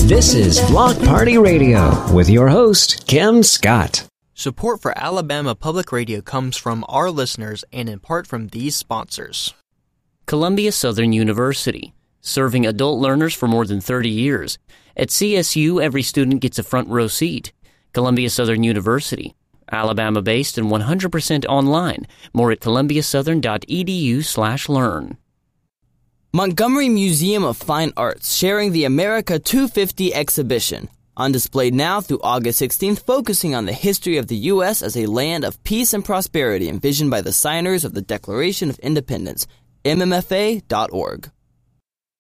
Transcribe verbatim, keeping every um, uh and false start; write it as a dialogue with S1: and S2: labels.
S1: This is Block Party Radio with your host, Kim Scott.
S2: Support for Alabama Public Radio comes from our listeners and in part from these sponsors.
S3: Columbia Southern University, serving adult learners for more than thirty years. At C S U, every student gets a front row seat. Columbia Southern University, Alabama-based and one hundred percent online. More at columbiasouthern.edu slash learn.
S4: Montgomery Museum of Fine Arts sharing the America two fifty exhibition. On display now through August sixteenth, focusing on the history of the U S as a land of peace and prosperity envisioned by the signers of the Declaration of Independence. M M F A dot org.